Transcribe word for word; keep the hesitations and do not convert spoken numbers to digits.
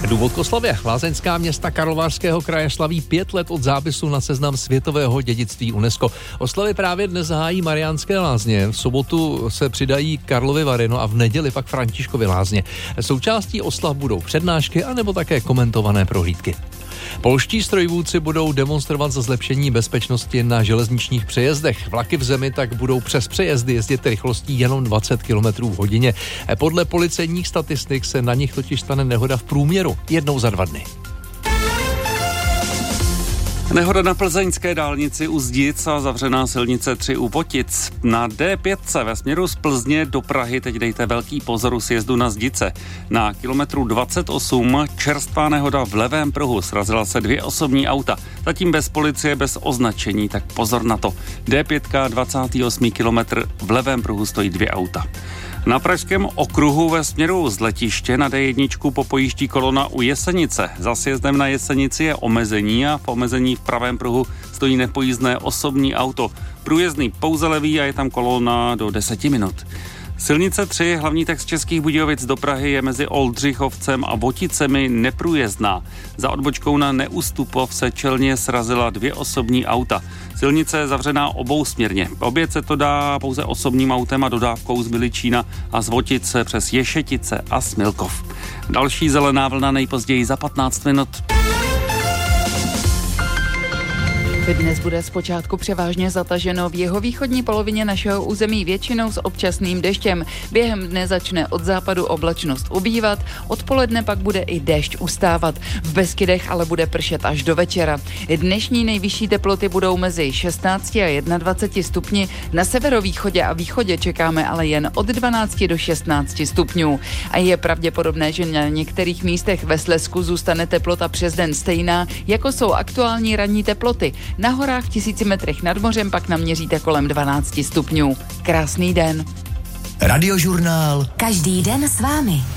Důvod k oslavě. Lázeňská města Karlovarského kraje slaví pět let od zápisu na seznam světového dědictví UNESCO. Oslavy právě dnes zahájí Mariánské lázně. V sobotu se přidají Karlovy Vary, no a v neděli pak Františkovy lázně. Součástí oslav budou přednášky anebo také komentované prohlídky. Polští strojvůdci budou demonstrovat za zlepšení bezpečnosti na železničních přejezdech. Vlaky v zemi tak budou přes přejezdy jezdit rychlostí jenom dvacet kilometrů v hodině. Podle policejních statistik se na nich totiž stane nehoda v průměru jednou za dva dny. Nehoda na plzeňské dálnici u Zdic a zavřená silnice tři u Potic. Na D pět ve směru z Plzně do Prahy teď dejte velký pozor u sjezdu na Zdice. Na kilometru dvacet osm čerstvá nehoda v levém pruhu, srazila se dvě osobní auta. Zatím bez policie, bez označení, tak pozor na to. D pět, dvacátý osmý kilometr, v levém pruhu stojí dvě auta. Na pražském okruhu ve směru z letiště na D jedna popojíždí kolona u Jesenice. Za sjezdem na Jesenici je omezení a v omezení v pravém pruhu stojí nepojízdné osobní auto. Průjezdný pouze levý a je tam kolona do deseti minut. Silnice tři, hlavní text Českých Budějovic do Prahy, je mezi Oldřichovcem a Voticemi neprůjezdná. Za odbočkou na Neustupov se čelně srazila dvě osobní auta. Silnice je zavřená obousměrně. Obět se to dá pouze osobním autem a dodávkou z Miličína a z Votice přes Ješetice a Smilkov. Další zelená vlna nejpozději za patnáct minut. Dnes bude zpočátku převážně zataženo v jihovýchodní polovině našeho území většinou s občasným deštěm. Během dne začne od západu oblačnost ubývat, odpoledne pak bude i déšť ustávat. V Beskydech ale bude pršet až do večera. Dnešní nejvyšší teploty budou mezi šestnácti a dvaceti jedním stupni. Na severovýchodě a východě čekáme ale jen od dvanácti do šestnácti stupňů. A je pravděpodobné, že na některých místech ve Slezsku zůstane teplota přes den stejná, jako jsou aktuální ranní teploty. Na horách v tisíci metrech nad mořem pak naměříte kolem dvanácti stupňů. Krásný den. Radiožurnál. Každý den s vámi.